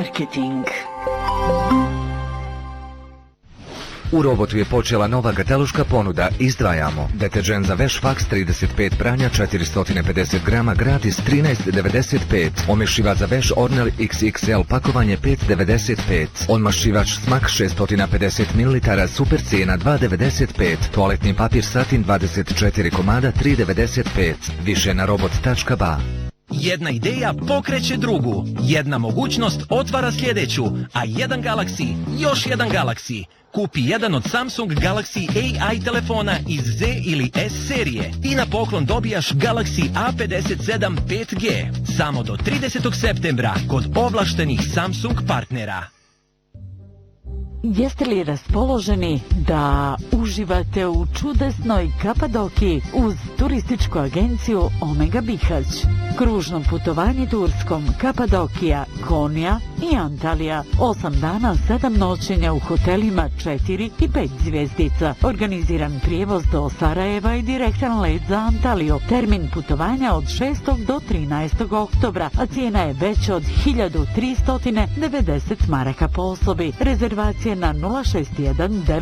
Marketing. U Robotu je počela nova kataloška ponuda Izdvajamo. Deterđent za veš faks 35 pranja 450 grama gratis 13,95. Omešivač za veš Ornel XXL pakovanje 5,95. Odmašivač Smak 650 ml super cijena 2,95. Toaletni papir Satin 24 komada 3,95. Više na robot.ba. Jedna ideja pokreće drugu, jedna mogućnost otvara sljedeću, a jedan Galaxy, još jedan Galaxy. Kupi jedan od Samsung Galaxy AI telefona iz Z ili S serije i na poklon dobijaš Galaxy A57 5G. Samo do 30. septembra kod ovlaštenih Samsung partnera. Jeste li raspoloženi da uživate u čudesnoj Kapadokiji uz turističku agenciju Omega Bihać? Kružno putovanje Turskom, Kapadokija, Konja i Antalija. 8 dana, 7 noćenja u hotelima 4 i 5 zvjezdica. Organiziran prijevoz do Sarajeva i direktan let za Antaliju. Termin putovanja od 6. do 13. oktobra, a cijena je veća od 1390 maraka po osobi. Rezervacije na 061